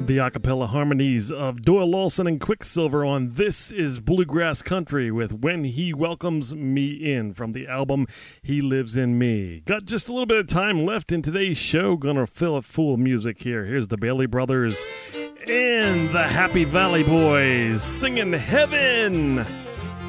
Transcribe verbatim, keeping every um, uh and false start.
the a cappella harmonies of Doyle Lawson and Quicksilver on This Is Bluegrass Country with When He Welcomes Me In from the album He Lives in Me. Got just a little bit of time left in today's show. Gonna fill it full of music here. Here's the Bailey Brothers and the Happy Valley Boys singing Heaven.